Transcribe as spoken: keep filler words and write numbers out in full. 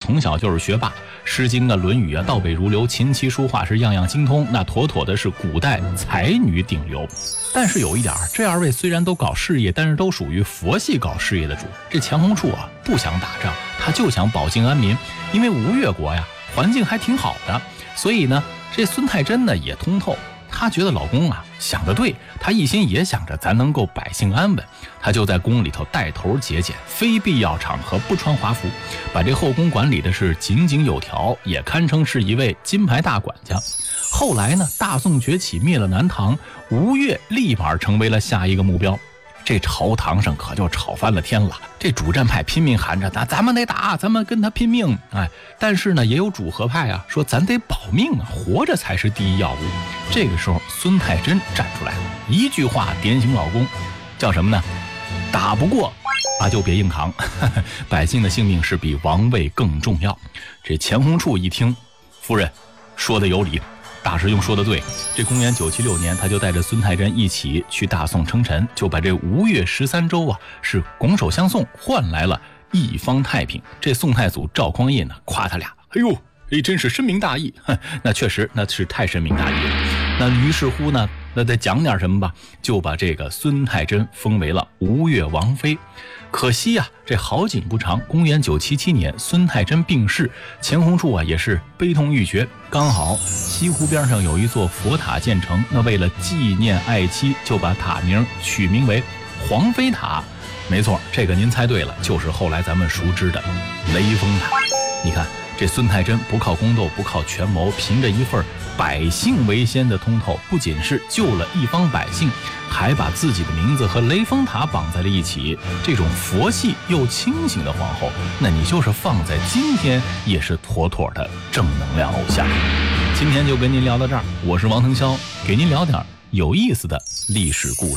从小就是学霸，诗经啊、论语啊倒背如流，琴棋书画是样样精通，那妥妥的是古代才女顶流。但是有一点，这二位虽然都搞事业，但是都属于佛系搞事业的主。这钱弘处啊不想打仗，他就想保境安民，因为吴越国呀环境还挺好的，所以呢这孙太真呢也通透，她觉得老公啊想得对，她一心也想着咱能够百姓安稳，她就在宫里头带头节俭，非必要场合不穿华服，把这后宫管理的是井井有条，也堪称是一位金牌大管家。后来呢，大宋崛起灭了南唐，吴越立马成为了下一个目标。这朝堂上可就吵翻了天了，这主战派拼命喊着咱咱们得打，咱们跟他拼命。哎，但是呢也有主和派啊，说咱得保命啊，活着才是第一要务。这个时候孙太真站出来了，一句话点醒老公，叫什么呢？打不过啊就别硬扛，百姓的性命是比王位更重要。这钱弘处一听，夫人说的有理，大师兄说的对。这公元九七六年，他就带着孙太真一起去大宋称臣，就把这吴越十三州啊是拱手相送，换来了一方太平。这宋太祖赵匡胤呢夸他俩，哎呦，哎真是深明大义。那确实那是太深明大义了。那于是乎呢，那得讲点什么吧，就把这个孙太真封为了吴越王妃。可惜啊，这好景不长，公元九七七年，孙太真病逝，钱弘处啊也是悲痛欲绝。刚好西湖边上有一座佛塔建成，那为了纪念爱妻，就把塔名取名为皇妃塔。没错，这个您猜对了，就是后来咱们熟知的雷峰塔。你看这孙太真不靠宫斗，不靠权谋，凭着一份百姓为先的通透，不仅是救了一方百姓，还把自己的名字和雷峰塔绑在了一起。这种佛系又清醒的皇后，那你就是放在今天也是妥妥的正能量偶像。今天就跟您聊到这儿，我是王腾霄，给您聊点有意思的历史故事。